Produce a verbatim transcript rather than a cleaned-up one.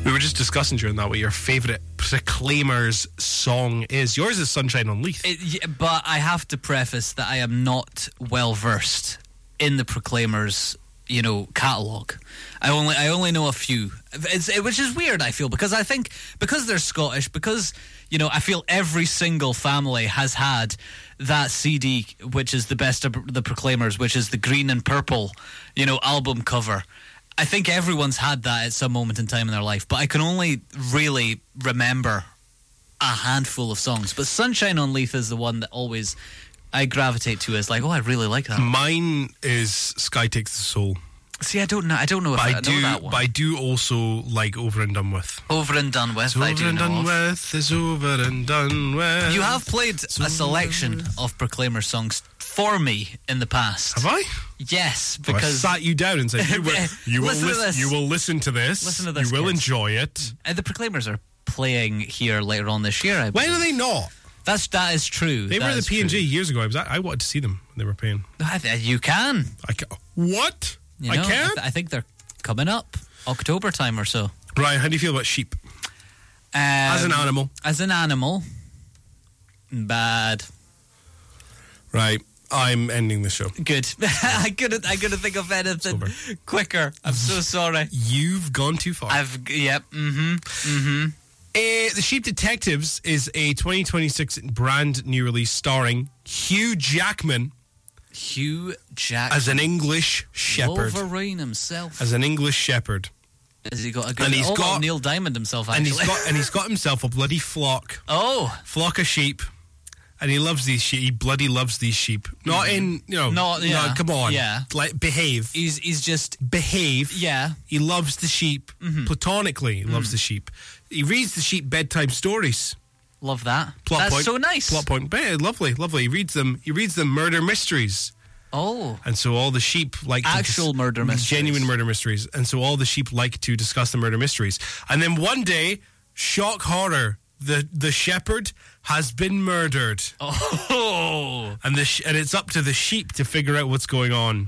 We were just discussing during that what your favourite Proclaimers song is. Yours is Sunshine on Leith. It, yeah, but I have to preface that I am not well versed in the Proclaimers, you know, catalogue. I only I only know a few, it's, it, which is weird, I feel, because I think because they're Scottish, because, you know, I feel every single family has had that C D, which is the best of the Proclaimers, which is the green and purple, you know, album cover. I think everyone's had that at some moment in time in their life, but I can only really remember a handful of songs. But Sunshine on Leith is the one that always I gravitate to as like, oh, I really like that. Mine is Sky Takes the Soul. See, I don't know. I don't know if but I, I know do, that one. But I do also like Over and Done With. Over and Done With, It's I over do and know done of. with. It's over and done with. You have played It's a selection of Proclaimer songs for me in the past. Have I? Yes, Oh, I because sat you down and said, you will, you will, Listen to lis- this. you will listen to this. Listen to this, You will kids. enjoy it. uh, the Proclaimers are playing here later on this year. I When believe. are they not? That's that is true. They That were at the is P and G true. years ago. I was at, I wanted to see them when they were playing. I th- You can. I ca- what? You I know, can't? th- I think they're coming up October time or so. Ryan, how do you feel about sheep? Um, As an animal. As an animal, bad. Right. I'm ending the show. Good. I couldn't. I couldn't think of anything quicker. I'm so sorry. You've gone too far. I've. Yep. Mm-hmm. Mm-hmm. Uh, the Sheep Detectives is a twenty twenty-six brand new release starring Hugh Jackman Hugh Jackman as an English shepherd. Wolverine himself. As an English shepherd. Has he got a good? And he's oh, got- Neil Diamond himself. Actually. And he's got and he's got himself a bloody flock. oh. Flock of sheep. And he loves these sheep. He bloody loves these sheep. Not in, you know, Not- yeah. no, come on. Yeah. Like, behave. He's he's just Behave. yeah. He loves the sheep. Mm-hmm. Platonically, he Mm. loves the sheep. He reads the sheep bedtime stories. Love that. Plot That's point. so nice. Plot point. But, yeah, lovely, lovely. He reads them. He reads them murder mysteries. Oh. And so all the sheep like to Actual murder mysteries. Genuine murder mysteries. And so all the sheep like to discuss the murder mysteries. And then one day, shock horror, the the shepherd has been murdered. Oh. And the sh- and it's up to the sheep to figure out what's going on.